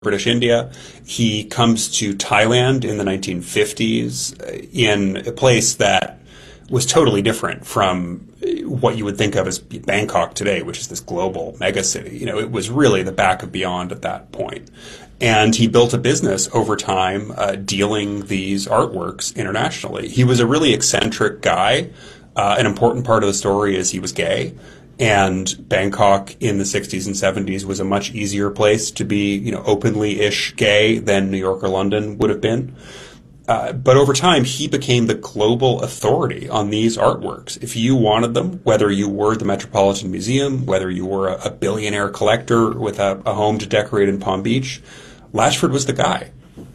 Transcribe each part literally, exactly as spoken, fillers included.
British India. He comes to Thailand in the nineteen fifties in a place that was totally different from what you would think of as Bangkok today, which is this global megacity. You know, it was really the back of beyond at that point. And he built a business over time uh, dealing these artworks internationally. He was a really eccentric guy. Uh, an important part of the story is he was gay. And Bangkok in the sixties and seventies was a much easier place to be, you know, openly-ish gay than New York or London would have been. Uh, but over time, he became the global authority on these artworks. If you wanted them, whether you were the Metropolitan Museum, whether you were a, a billionaire collector with a, a home to decorate in Palm Beach, Latchford was the guy.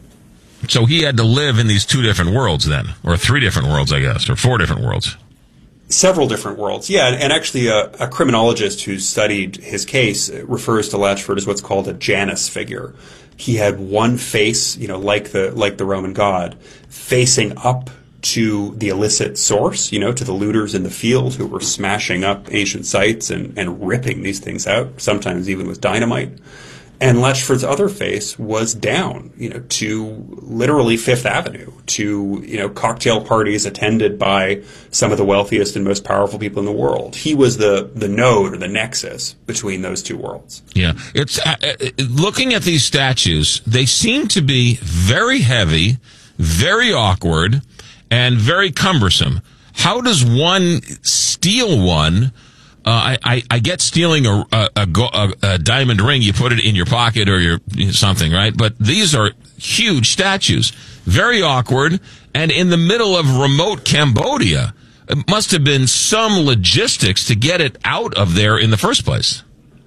So he had to live in these two different worlds then, or three different worlds, I guess, or four different worlds. Several different worlds, yeah, and, and actually a, a criminologist who studied his case refers to Latchford as what's called a Janus figure. He had one face, you know, like the like the Roman god, facing up to the illicit source, you know, to the looters in the field who were smashing up ancient sites and, and ripping these things out, sometimes even with dynamite. And Latchford's other face was down, you know, to literally Fifth Avenue, to, you know, cocktail parties attended by some of the wealthiest and most powerful people in the world. He was the, the node or the nexus between those two worlds. Yeah. It's uh, looking at these statues, they seem to be very heavy, very awkward, and very cumbersome. How does one steal one? Uh, I, I, I get stealing a, a, a, a diamond ring, you put it in your pocket or your something, right? But these are huge statues, very awkward, and in the middle of remote Cambodia. It must have been some logistics to get it out of there in the first place.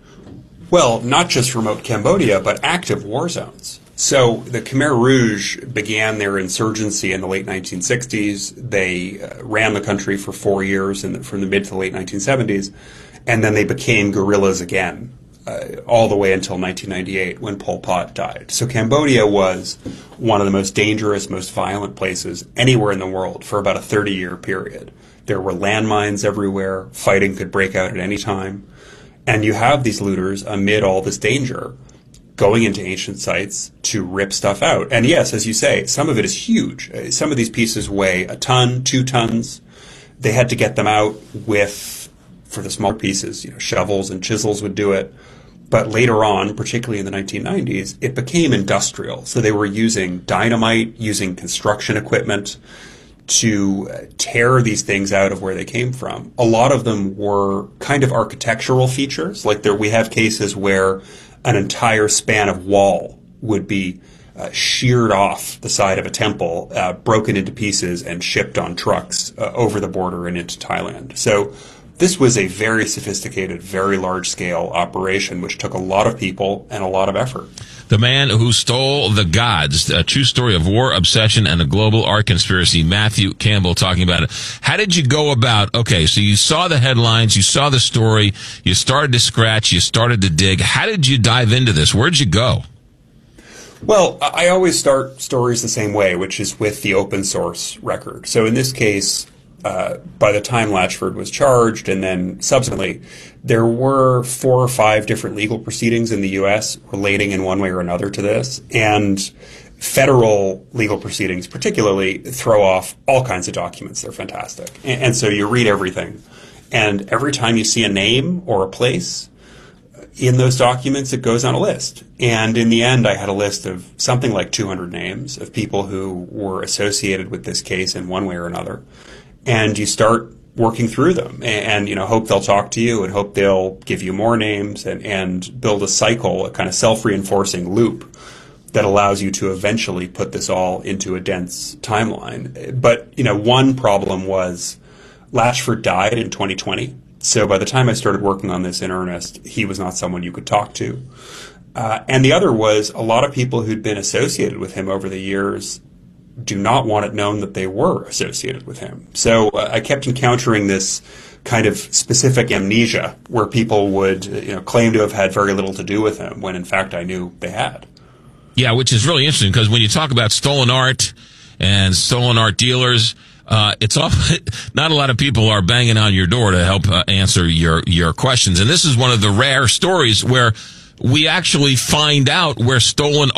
Well, not just remote Cambodia, but active war zones. So the Khmer Rouge began their insurgency in the late nineteen sixties. They uh, ran the country for four years in the, from the mid to the late nineteen seventies, and then they became guerrillas again, uh, all the way until nineteen ninety-eight when Pol Pot died. So Cambodia was one of the most dangerous, most violent places anywhere in the world for about a thirty-year period. There were landmines everywhere. Fighting could break out at any time. And you have these looters amid all this danger going into ancient sites to rip stuff out. And yes, as you say, some of it is huge. Some of these pieces weigh a ton, two tons. They had to get them out with, for the smaller pieces, you know, shovels and chisels would do it. But later on, particularly in the nineteen nineties, it became industrial. So they were using dynamite, using construction equipment to tear these things out of where they came from. A lot of them were kind of architectural features. Like there, we have cases where an entire span of wall would be uh, sheared off the side of a temple, uh, broken into pieces, and shipped on trucks uh, over the border and into Thailand. So this was a very sophisticated, very large-scale operation, which took a lot of people and a lot of effort. The man who stole the gods, a true story of war, obsession, and a global art conspiracy, Matthew Campbell talking about it. How did you go about, okay, so you saw the headlines, you saw the story, you started to scratch, you started to dig. How did you dive into this? Where'd you go? Well, I always start stories the same way, which is with the open source record. So in this case, Uh, by the time Latchford was charged, and then subsequently, there were four or five different legal proceedings in the U S relating in one way or another to this. And federal legal proceedings particularly throw off all kinds of documents. They're fantastic. And, and so you read everything. And every time you see a name or a place in those documents, it goes on a list. And in the end, I had a list of something like two hundred names of people who were associated with this case in one way or another. And you start working through them and, and, you know, hope they'll talk to you and hope they'll give you more names and, and build a cycle, a kind of self-reinforcing loop that allows you to eventually put this all into a dense timeline. But, you know, one problem was Latchford died in twenty twenty. So by the time I started working on this in earnest, he was not someone you could talk to. Uh, and the other was a lot of people who'd been associated with him over the years do not want it known that they were associated with him. So uh, I kept encountering this kind of specific amnesia where people would, you know, claim to have had very little to do with him when in fact I knew they had. Yeah, which is really interesting because when you talk about stolen art and stolen art dealers, uh, it's all, not a lot of people are banging on your door to help uh, answer your, your questions. And this is one of the rare stories where we actually find out where stolen